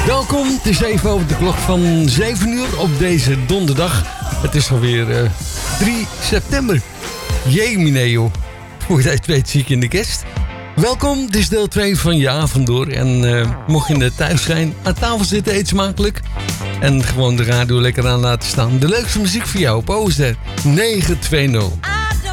Welkom, het is even over de klok van 7 uur op deze donderdag. Het is alweer 3 september. Jemine joh, hoe je het weet zie ik in de kerst. Welkom, dit is deel 2 van je avond door. En mocht je thuis zijn, aan tafel zitten, eet smakelijk. En gewoon de radio lekker aan laten staan. De leukste muziek voor jou op OSD 920.